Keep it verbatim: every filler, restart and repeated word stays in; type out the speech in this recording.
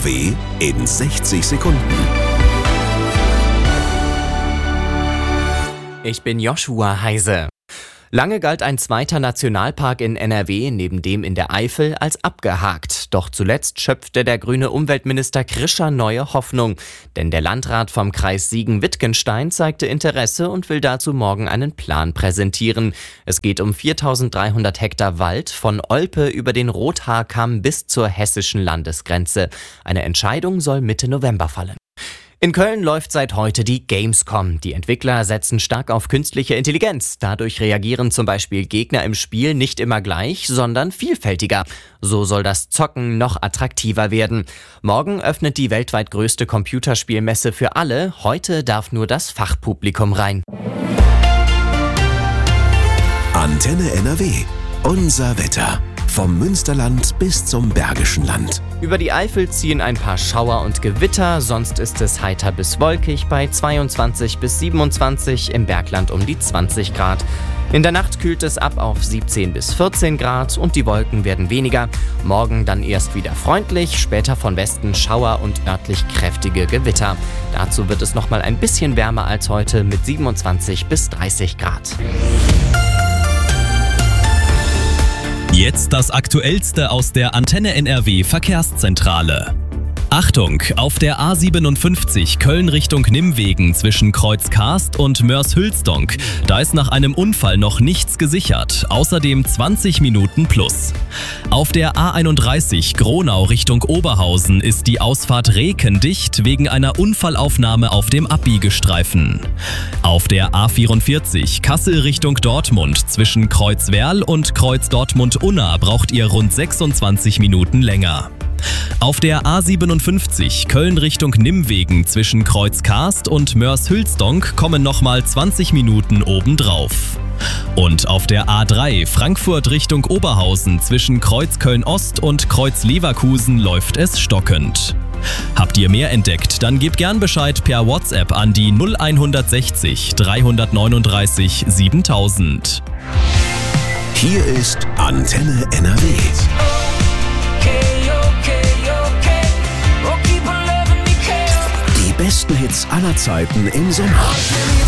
W in sechzig Sekunden. Ich bin Joshua Heise. Lange galt ein zweiter Nationalpark in N R W neben dem in der Eifel als abgehakt. Doch zuletzt schöpfte der grüne Umweltminister Krischer neue Hoffnung. Denn der Landrat vom Kreis Siegen-Wittgenstein zeigte Interesse und will dazu morgen einen Plan präsentieren. Es geht um viertausenddreihundert Hektar Wald von Olpe über den Rothaarkamm bis zur hessischen Landesgrenze. Eine Entscheidung soll Mitte November fallen. In Köln läuft seit heute die Gamescom. Die Entwickler setzen stark auf künstliche Intelligenz. Dadurch reagieren zum Beispiel Gegner im Spiel nicht immer gleich, sondern vielfältiger. So soll das Zocken noch attraktiver werden. Morgen öffnet die weltweit größte Computerspielmesse für alle. Heute darf nur das Fachpublikum rein. Antenne N R W. Unser Wetter. Vom Münsterland bis zum Bergischen Land. Über die Eifel ziehen ein paar Schauer und Gewitter, sonst ist es heiter bis wolkig bei zweiundzwanzig bis siebenundzwanzig, im Bergland um die zwanzig Grad. In der Nacht kühlt es ab auf siebzehn bis vierzehn Grad und die Wolken werden weniger. Morgen dann erst wieder freundlich, später von Westen Schauer und örtlich kräftige Gewitter. Dazu wird es nochmal ein bisschen wärmer als heute mit siebenundzwanzig bis dreißig Grad. Jetzt das Aktuellste aus der Antenne N R W Verkehrszentrale. Achtung, auf der A siebenundfünfzig Köln Richtung Nimwegen zwischen Kreuzkarst und Moers-Hülsdonk. Da ist nach einem Unfall noch nichts gesichert, außerdem zwanzig Minuten plus. Auf der A einunddreißig Gronau Richtung Oberhausen ist die Ausfahrt Reken dicht wegen einer Unfallaufnahme auf dem Abbiegestreifen. Auf der A vierundvierzig Kassel Richtung Dortmund zwischen Kreuzwerl und Kreuz Dortmund-Unna braucht ihr rund sechsundzwanzig Minuten länger. Auf der A siebenundfünfzig Köln Richtung Nimwegen zwischen Kreuzkarst und Moers-Hülsdonk kommen nochmal zwanzig Minuten obendrauf. Und auf der A drei Frankfurt Richtung Oberhausen zwischen Kreuz Köln-Ost und Kreuz Leverkusen läuft es stockend. Habt ihr mehr entdeckt, dann gebt gern Bescheid per WhatsApp an die null hundertsechzig dreihundertneununddreißig siebentausend. Hier ist Antenne N R W. Die besten Hits aller Zeiten im Sommer.